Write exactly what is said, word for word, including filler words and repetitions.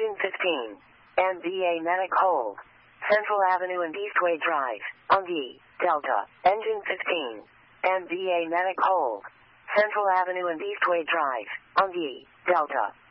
Engine fifteen. M B A Medic Hold. Central Avenue and Eastway Drive. Ungi, Delta. Engine fifteen. M B A Medic Hold. Central Avenue and Eastway Drive. Ungi, Delta.